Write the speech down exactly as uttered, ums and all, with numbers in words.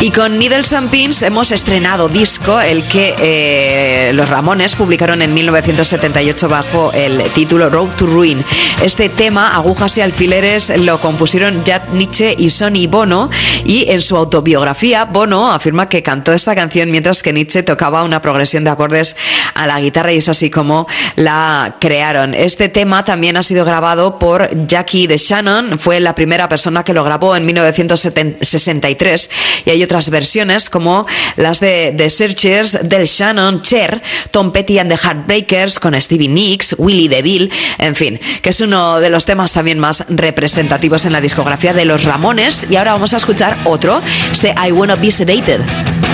Y con Needles and Pins hemos estrenado disco, el que eh, los Ramones publicaron en mil novecientos setenta y ocho bajo el título Road to Ruin. Este tema, Agujas y Alfileres, lo compusieron Jack Nitzsche y Sonny Bono, y en su autobiografía Bono afirma que cantó esta canción mientras que Nitzsche tocaba una progresión de acordes a la guitarra, y es así como la crearon. Este tema también ha sido grabado por Jackie DeShannon, fue la primera persona que lo grabó en mil novecientos sesenta y tres, y hay otras versiones como las de The Searchers, Del Shannon, Cher, Tom Petty and the Heartbreakers con Stevie Nicks, Willie DeVille, en fin, que es uno de los temas también más representativos en la discografía de los Ramones. Y ahora vamos a escuchar otro, este I Wanna Be Sedated.